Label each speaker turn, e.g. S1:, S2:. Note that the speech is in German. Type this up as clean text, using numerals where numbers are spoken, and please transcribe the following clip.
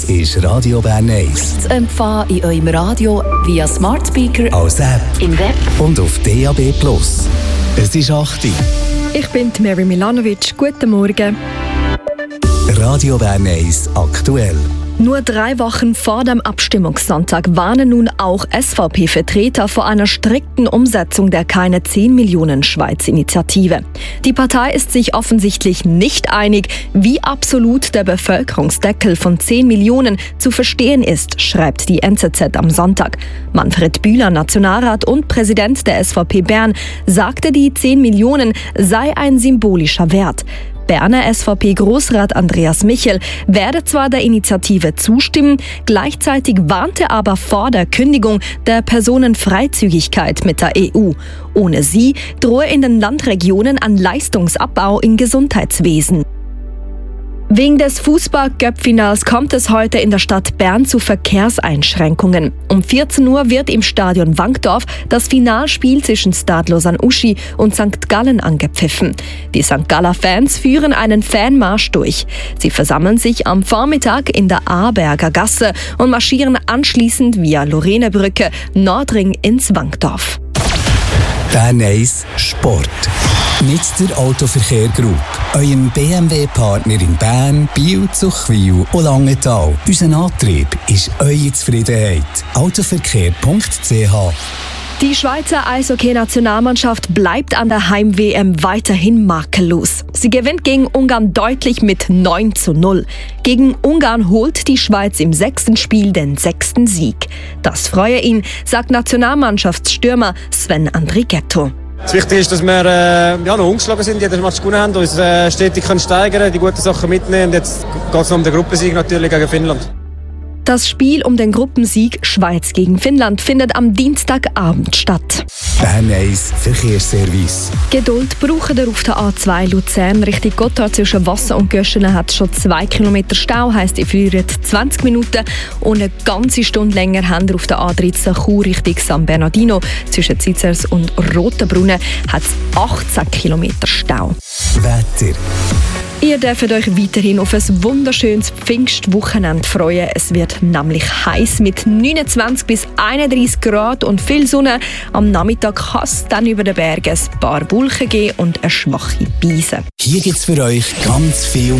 S1: Das ist Radio Bern 1.
S2: Zu empfangen in eurem Radio via Smart Speaker,
S1: als App
S2: im Web
S1: und auf DAB+. Es ist 8 Uhr.
S3: Ich bin Mary Milanovic. Guten Morgen.
S1: Radio Bern 1 aktuell.
S3: Nur 3 Wochen vor dem Abstimmungssonntag warnen nun auch SVP-Vertreter vor einer strikten Umsetzung der Keine 10 Millionen Schweiz-Initiative. Die Partei ist sich offensichtlich nicht einig, wie absolut der Bevölkerungsdeckel von 10 Millionen zu verstehen ist, schreibt die NZZ am Sonntag. Manfred Bühler, Nationalrat und Präsident der SVP Bern, sagte, die 10 Millionen sei ein symbolischer Wert. Berner SVP-Großrat Andreas Michel werde zwar der Initiative zustimmen, gleichzeitig warnte aber vor der Kündigung der Personenfreizügigkeit mit der EU. Ohne sie drohe in den Landregionen ein Leistungsabbau im Gesundheitswesen. Wegen des Fußball-Cup-Finals kommt es heute in der Stadt Bern zu Verkehrseinschränkungen. Um 14 Uhr wird im Stadion Wankdorf das Finalspiel zwischen Stade Lausanne-Uschi und St. Gallen angepfiffen. Die St. Galler-Fans führen einen Fanmarsch durch. Sie versammeln sich am Vormittag in der Aarberger Gasse und marschieren anschließend via Lorenebrücke Nordring ins Wankdorf.
S1: Bern 1 Sport. Mit der Autoverkehr Group, eurem BMW-Partner in Bern, Biel, Zuchwil und Langenthal. Unser Antrieb ist eure Zufriedenheit. Autoverkehr.ch.
S3: Die Schweizer Eishockey-Nationalmannschaft bleibt an der Heim-WM weiterhin makellos. Sie gewinnt gegen Ungarn deutlich mit 9:0. Gegen Ungarn holt die Schweiz im 6. Spiel den 6. Sieg. Das freue ihn, sagt Nationalmannschaftsstürmer Sven Andrighetto.
S4: Das Wichtige ist, dass wir noch ungeschlagen sind, jeden Match gewonnen haben, uns stetig steigern, die guten Sachen mitnehmen. Und jetzt geht es noch um den Gruppensieg natürlich gegen Finnland.
S3: Das Spiel um den Gruppensieg Schweiz gegen Finnland findet am Dienstagabend statt.
S1: Bern 1 Verkehrsservice.
S3: Geduld brauchen ihr auf der A2 Luzern Richtung Gotthard zwischen Wasser und Göschenen hat schon 2 Kilometer Stau, heisst ihr verliert 20 Minuten und eine ganze Stunde länger habt ihr auf der A13 Chur Richtung San Bernardino zwischen Zizers und Rotenbrunnen hat es 18 Kilometer Stau.
S1: Wetter.
S3: Ihr dürft euch weiterhin auf ein wunderschönes Pfingstwochenende freuen. Es wird nämlich heiß mit 29 bis 31 Grad und viel Sonne. Am Nachmittag kann es dann über den Bergen ein paar Wolken geben und eine schwache Brise.
S1: Hier gibt es für euch ganz viel